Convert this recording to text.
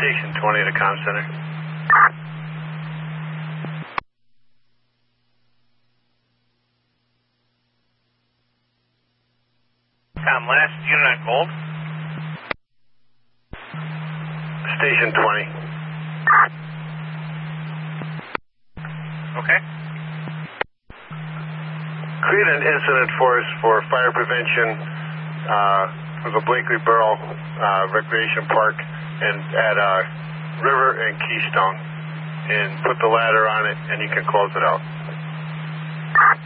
Station 20 to Comm Center. Tom, last unit on gold. Station 20. Okay. Create an incident force for fire prevention for the Blakely Borough Recreation Park and at River and Keystone. And put the ladder on it and you can close it out.